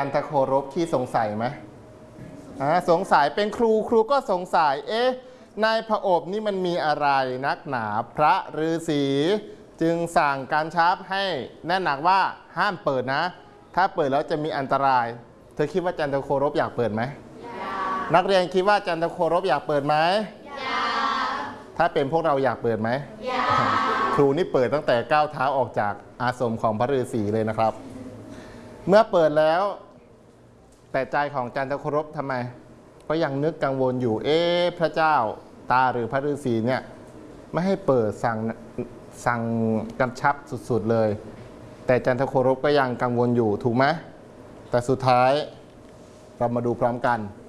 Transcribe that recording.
นทโครพที่สงสัยไหมสงสัยเป็นครูก็สงสัยในพระอบนี่มันมีอะไรนักหนาพระฤาษีจึงสั่งการชับให้แน่นหนักว่าห้ามเปิดนะถ้าเปิดแล้วจะมีอันตรายเธอคิดว่าจันทโครพอยากเปิดไหมนักเรียนคิดว่าจันทโครพอยากเปิดไหมถ้าเป็นพวกเราอยากเปิดไหมครูนี่เปิดตั้งแต่ก้าวเท้าออกจากอาสมของพระฤาษีเลยนะครับเมื่อเปิดแล้วแต่ใจของจันทโครพทำไมก็ยังนึกกังวลอยู่พระเจ้าตาหรือพระฤาษีเนี่ยไม่ให้เปิดสั่งกำชับสุดๆเลยแต่จันทโครพก็ยังกังวลอยู่ถูกไหมแต่สุดท้ายเรามาดูพร้อมกัน